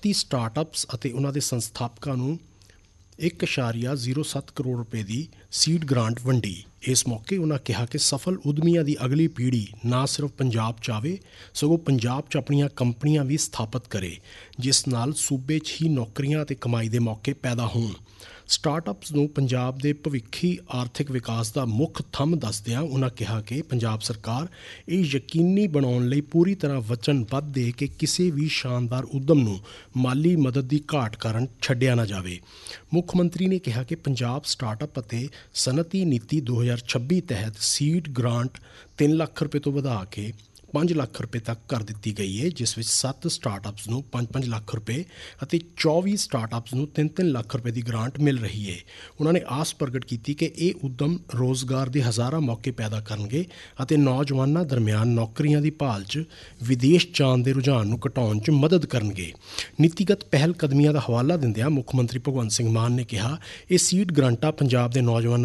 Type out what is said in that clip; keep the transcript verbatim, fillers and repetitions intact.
ਉਨੱਤੀ ਸਟਾਰਟਅਪਸ ਅਤੇ ਉਹਨਾਂ ਦੇ ਸੰਸਥਾਪਕਾਂ ਨੂੰ ਇੱਕ ਇਸ਼ਾਰੀਆ ਜ਼ੀਰੋ ਸੱਤ ਕਰੋੜ ਰੁਪਏ ਦੀ ਸੀਡ ਗ੍ਰਾਂਟ ਵੰਡੀ। ਇਸ ਮੌਕੇ ਉਹਨਾਂ ਕਿਹਾ ਕਿ ਸਫਲ ਉਦਮੀਆਂ ਦੀ ਅਗਲੀ ਪੀੜ੍ਹੀ ਨਾ ਸਿਰਫ ਪੰਜਾਬ 'ਚ ਆਵੇ, ਸਗੋਂ ਪੰਜਾਬ 'ਚ ਆਪਣੀਆਂ ਕੰਪਨੀਆਂ ਵੀ ਸਥਾਪਿਤ ਕਰੇ, ਜਿਸ ਨਾਲ ਸੂਬੇ 'ਚ ਹੀ ਨੌਕਰੀਆਂ ਅਤੇ ਕਮਾਈ ਦੇ ਮੌਕੇ ਪੈਦਾ ਹੋਣ। ਸਟਾਰਟਅਪਸ ਨੂੰ ਪੰਜਾਬ ਦੇ ਭਵਿੱਖੀ ਆਰਥਿਕ ਵਿਕਾਸ ਦਾ ਮੁੱਖ ਥੰਮ ਦੱਸਦਿਆਂ ਉਹਨਾਂ ਕਿਹਾ ਕਿ ਪੰਜਾਬ ਸਰਕਾਰ ਇਹ ਯਕੀਨੀ ਬਣਾਉਣ ਲਈ ਪੂਰੀ ਤਰ੍ਹਾਂ ਵਚਨਬੱਧ ਹੈ ਕਿ ਕਿਸੇ ਵੀ ਸ਼ਾਨਦਾਰ ਉੱਦਮ ਨੂੰ ਮਾਲੀ ਮਦਦ ਦੀ ਘਾਟ ਕਾਰਨ ਛੱਡਿਆ ਨਾ ਜਾਵੇ। ਮੁੱਖ ਮੰਤਰੀ ਨੇ ਕਿਹਾ ਕਿ ਪੰਜਾਬ ਸਟਾਰਟਅਪ ਅਤੇ ਸਨਅਤੀ ਨੀਤੀ ਦੋ ਹਜ਼ਾਰ ਛੱਬੀ ਤਹਿਤ ਸੀਡ ਗ੍ਰਾਂਟ ਤਿੰਨ ਲੱਖ ਰੁਪਏ ਤੋਂ ਵਧਾ ਕੇ ਪੰਜ ਲੱਖ ਰੁਪਏ ਤੱਕ ਕਰ ਦਿੱਤੀ ਗਈ ਹੈ, ਜਿਸ ਵਿੱਚ ਸੱਤ ਸਟਾਰਟਅਪਸ ਨੂੰ ਪੰਜ ਪੰਜ ਲੱਖ ਰੁਪਏ ਅਤੇ ਚੌਵੀ ਸਟਾਰਟਅਪਸ ਨੂੰ ਤਿੰਨ ਤਿੰਨ ਲੱਖ ਰੁਪਏ ਦੀ ਗ੍ਰਾਂਟ ਮਿਲ ਰਹੀ ਹੈ। ਉਹਨਾਂ ਨੇ ਆਸ ਪ੍ਰਗਟ ਕੀਤੀ ਕਿ ਇਹ ਉੱਦਮ ਰੋਜ਼ਗਾਰ ਦੇ ਹਜ਼ਾਰਾਂ ਮੌਕੇ ਪੈਦਾ ਕਰਨਗੇ ਅਤੇ ਨੌਜਵਾਨਾਂ ਦਰਮਿਆਨ ਨੌਕਰੀਆਂ ਦੀ ਭਾਲ 'ਚ ਵਿਦੇਸ਼ ਜਾਣ ਦੇ ਰੁਝਾਨ ਨੂੰ ਘਟਾਉਣ 'ਚ ਮਦਦ ਕਰਨਗੇ। ਨੀਤੀਗਤ ਪਹਿਲ ਕਦਮੀਆਂ ਦਾ ਹਵਾਲਾ ਦਿੰਦਿਆਂ ਮੁੱਖ ਮੰਤਰੀ ਭਗਵੰਤ ਸਿੰਘ ਮਾਨ ਨੇ ਕਿਹਾ, ਇਹ ਸੀਡ ਗ੍ਰਾਂਟਾਂ ਪੰਜਾਬ ਦੇ ਨੌਜਵਾਨਾਂ